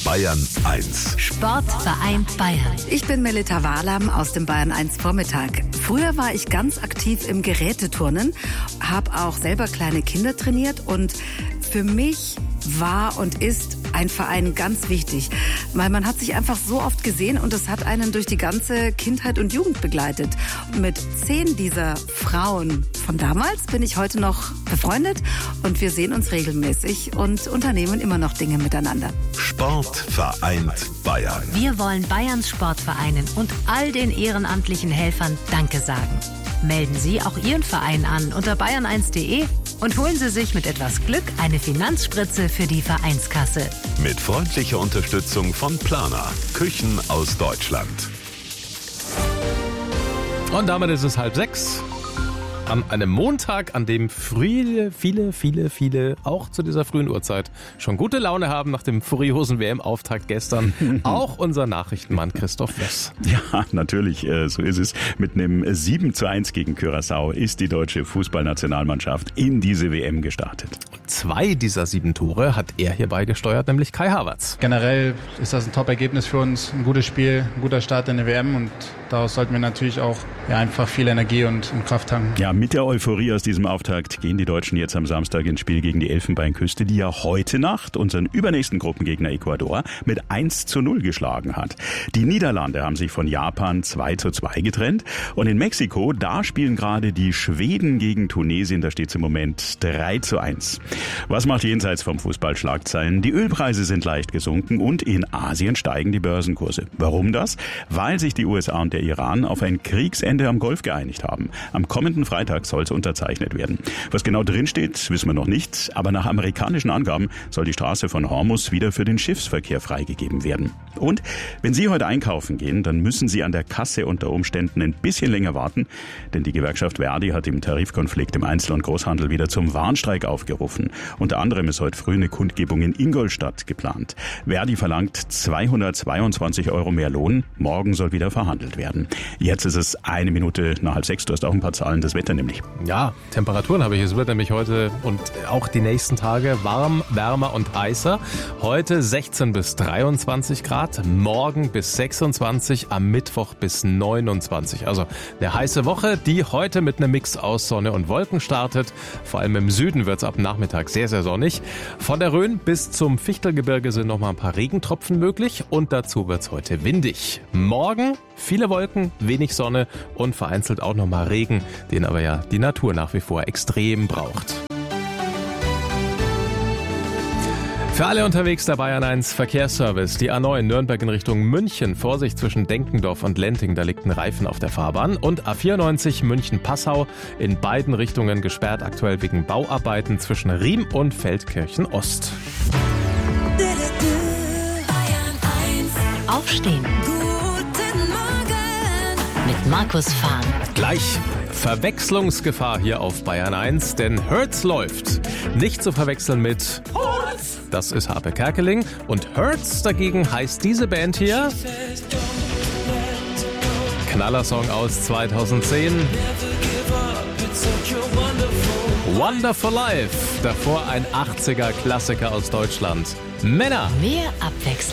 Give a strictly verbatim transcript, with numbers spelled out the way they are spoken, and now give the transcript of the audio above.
Bayern eins. Sportverein Bayern. Ich bin Melita Wahlam aus dem Bayern eins Vormittag. Früher war ich ganz aktiv im Geräteturnen, habe auch selber kleine Kinder trainiert und für mich war und ist ein Verein ganz wichtig, weil man hat sich einfach so oft gesehen und es hat einen durch die ganze Kindheit und Jugend begleitet. Und mit zehn dieser Frauen von damals bin ich heute noch befreundet und wir sehen uns regelmäßig und unternehmen immer noch Dinge miteinander. Sport vereint Bayern. Wir wollen Bayerns Sportvereinen und all den ehrenamtlichen Helfern Danke sagen. Melden Sie auch Ihren Verein an unter bayern eins punkt de und holen Sie sich mit etwas Glück eine Finanzspritze für die Vereinskasse. Mit freundlicher Unterstützung von Plana. Küchen aus Deutschland. Und damit ist es halb sechs. An einem Montag, an dem viele, viele, viele, viele auch zu dieser frühen Uhrzeit schon gute Laune haben nach dem furiosen W M-Auftakt gestern. Auch unser Nachrichtenmann Christoph Wess. Ja, natürlich, äh, so ist es. Mit einem sieben zu eins gegen Curaçao ist die deutsche Fußballnationalmannschaft in diese W M gestartet. Zwei dieser sieben Tore hat er hier beigesteuert, nämlich Kai Havertz. Generell ist das ein Top-Ergebnis für uns, ein gutes Spiel, ein guter Start in der W M und daraus sollten wir natürlich auch ja, einfach viel Energie und, und Kraft tanken. Ja, mit der Euphorie aus diesem Auftakt gehen die Deutschen jetzt am Samstag ins Spiel gegen die Elfenbeinküste, die ja heute Nacht unseren übernächsten Gruppengegner Ecuador mit eins zu null geschlagen hat. Die Niederlande haben sich von Japan zwei zu zwei getrennt und in Mexiko, da spielen gerade die Schweden gegen Tunesien, da steht es im Moment drei zu eins. Was macht jenseits vom Fußball Schlagzeilen? Die Ölpreise sind leicht gesunken und in Asien steigen die Börsenkurse. Warum das? Weil sich die U S A und der Iran auf ein Kriegsende am Golf geeinigt haben. Am kommenden Freitag soll es unterzeichnet werden. Was genau drinsteht, wissen wir noch nicht, aber nach amerikanischen Angaben soll die Straße von Hormuz wieder für den Schiffsverkehr freigegeben werden. Und wenn Sie heute einkaufen gehen, dann müssen Sie an der Kasse unter Umständen ein bisschen länger warten, denn die Gewerkschaft Verdi hat im Tarifkonflikt im Einzel- und Großhandel wieder zum Warnstreik aufgerufen. Unter anderem ist heute früh eine Kundgebung in Ingolstadt geplant. Verdi verlangt zweihundertzweiundzwanzig Euro mehr Lohn. Morgen soll wieder verhandelt werden. Jetzt ist es eine Minute nach halb sechs. Du hast auch ein paar Zahlen, das Wetter nämlich. Ja, Temperaturen habe ich. Es wird nämlich heute und auch die nächsten Tage warm, wärmer und heißer. Heute sechzehn bis dreiundzwanzig Grad, morgen bis sechsundzwanzig, am Mittwoch bis neunundzwanzig. Also eine heiße Woche, die heute mit einem Mix aus Sonne und Wolken startet. Vor allem im Süden wird es ab Nachmittag sehr, sehr sonnig. Von der Rhön bis zum Fichtelgebirge sind noch mal ein paar Regentropfen möglich und dazu wird es heute windig. Morgen viele Wolken, wenig Sonne und vereinzelt auch noch mal Regen, den aber ja die Natur nach wie vor extrem braucht. Für alle unterwegs der Bayern eins Verkehrsservice. Die A neun Nürnberg in Richtung München. Vorsicht zwischen Denkendorf und Lenting, da liegt ein Reifen auf der Fahrbahn. Und A vierundneunzig München-Passau in beiden Richtungen gesperrt, aktuell wegen Bauarbeiten zwischen Riem und Feldkirchen Ost. Aufstehen. Guten Morgen. Mit Markus Fahn. Gleich Verwechslungsgefahr hier auf Bayern eins, denn Hertz läuft. Nicht zu verwechseln mit Hertz. Das ist Harpe Kerkeling. Und Hertz dagegen heißt diese Band hier. Knallersong aus zweitausendzehn. Wonderful Life. Davor ein achtziger Klassiker aus Deutschland. Männer. Mehr Abwechslung.